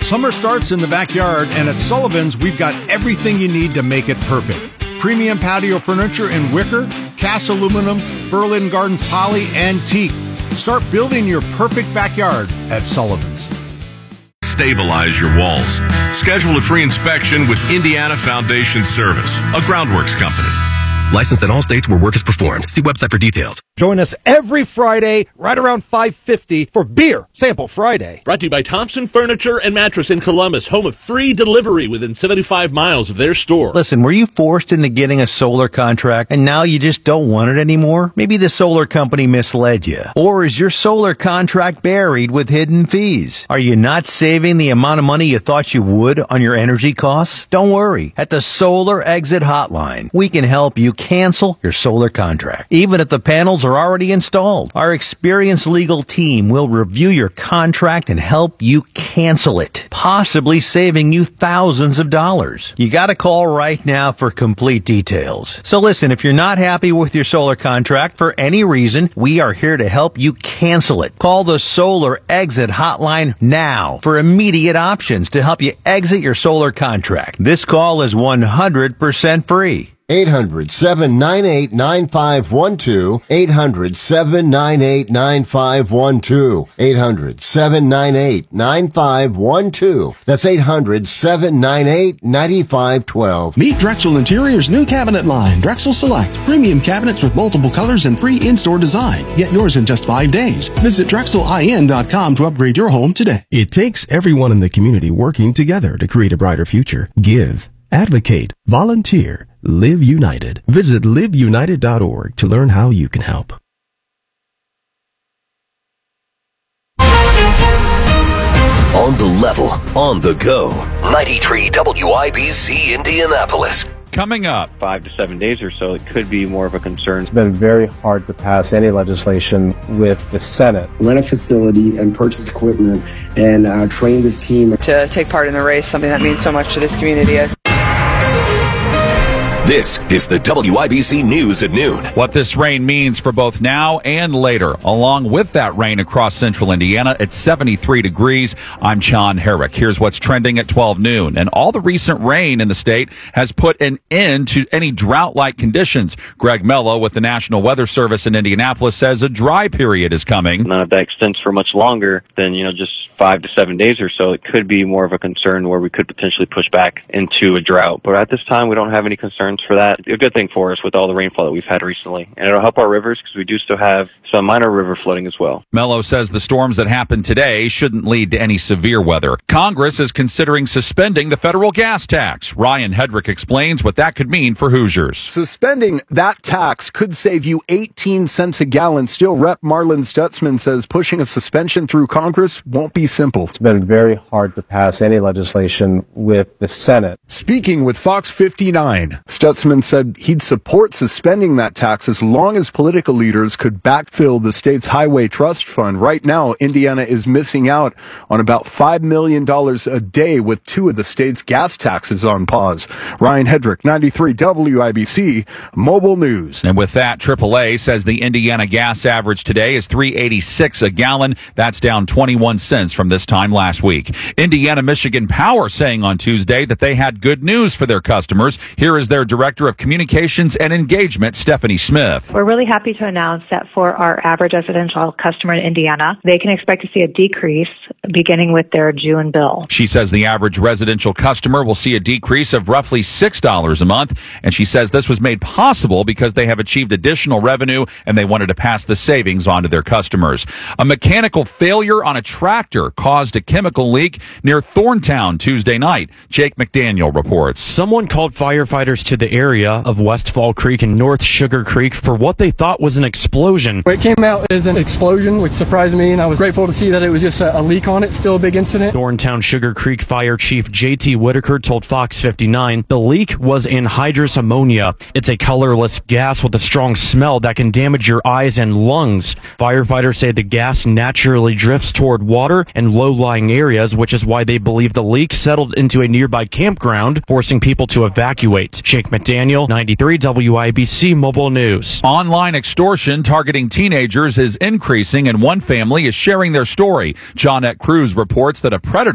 Summer starts in the backyard, and at Sullivan's, we've got everything you need to make it perfect. Premium patio furniture in wicker, cast aluminum, Berlin Gardens poly, and teak. Start building your perfect backyard at Sullivan's. Stabilize your walls. Schedule a free inspection with Indiana Foundation Service, a groundworks company. Licensed in all states where work is performed. See website for details. Join us every Friday right around 5:50 for Beer Sample Friday. Brought to you by Thompson Furniture and Mattress in Columbus, home of free delivery within 75 miles of their store. Listen, were you forced into getting a solar contract and now you just don't want it anymore? Maybe the solar company misled you. Or is your solar contract buried with hidden fees? Are you not saving the amount of money you thought you would on your energy costs? Don't worry. At the Solar Exit Hotline, we can help you cancel your solar contract, even if the panels are already installed. Our experienced legal team will review your contract and help you cancel it, possibly saving you thousands of dollars. You got to call right now for complete details. So listen, if you're not happy with your solar contract for any reason, we are here to help you cancel it. Call the Solar Exit Hotline now for immediate options to help you exit your solar contract. This call is 100% free. 800-798-9512. 800-798-9512. 800-798-9512. That's 800-798-9512. Meet Drexel Interior's new cabinet line, Drexel Select. Premium cabinets with multiple colors and free in-store design. Get yours in just 5 days. Visit DrexelIN.com to upgrade your home today. It takes everyone in the community working together to create a brighter future. Give, advocate, volunteer, Live United. Visit liveunited.org to learn how you can help. On the level, on the go. 93 WIBC Indianapolis. Coming up, 5 to 7 days or so, it could be more of a concern. It's been very hard to pass any legislation with the Senate. Rent a facility and purchase equipment and train this team. To take part in the race, something that means so much to this community. This is the WIBC News at noon. What this rain means for both now and later. Along with that rain across central Indiana, it's 73 degrees. I'm John Herrick. Here's what's trending at 12 noon. And all the recent rain in the state has put an end to any drought-like conditions. Greg Mello with the National Weather Service in Indianapolis says a dry period is coming. None of that extends for much longer than, just 5 to 7 days or so. It could be more of a concern where we could potentially push back into a drought. But at this time, we don't have any concerns for that. A good thing for us with all the rainfall that we've had recently. And it'll help our rivers because we do still have some minor river flooding as well. Mello says the storms that happened today shouldn't lead to any severe weather. Congress is considering suspending the federal gas tax. Ryan Hedrick explains what that could mean for Hoosiers. Suspending that tax could save you 18 cents a gallon. Still, Rep. Marlin Stutzman says pushing a suspension through Congress won't be simple. It's been very hard to pass any legislation with the Senate. Speaking with Fox 59, Stutzman said he'd support suspending that tax as long as political leaders could backfill the state's highway trust fund. Right now, Indiana is missing out on about $5 million a day with 2 of the state's gas taxes on pause. Ryan Hedrick, 93 WIBC Mobile News. And with that, AAA says the Indiana gas average today is $3.86 a gallon. That's down 21 cents from this time last week. Indiana Michigan Power saying on Tuesday that they had good news for their customers. Here is their director of communications and engagement, Stephanie Smith. We're really happy to announce that for our average residential customer in Indiana, they can expect to see a decrease beginning with their June bill. She says the average residential customer will see a decrease of roughly $6 a month, and she says this was made possible because they have achieved additional revenue and they wanted to pass the savings on to their customers. A mechanical failure on a tractor caused a chemical leak near Thorntown Tuesday night. Jake McDaniel reports. Someone called firefighters to the area of Westfall Creek and North Sugar Creek for what they thought was an explosion. It came out as an explosion, which surprised me, and I was grateful to see that it was just a leak on it. Still a big incident. Thorntown Sugar Creek Fire Chief J.T. Whitaker told Fox 59 the leak was anhydrous ammonia. It's a colorless gas with a strong smell that can damage your eyes and lungs. Firefighters say the gas naturally drifts toward water and low-lying areas, which is why they believe the leak settled into a nearby campground, forcing people to evacuate. Jake McDaniel, 93 WIBC Mobile News. Online extortion targeting teenagers is increasing, and one family is sharing their story. Johnette Cruz reports that a predator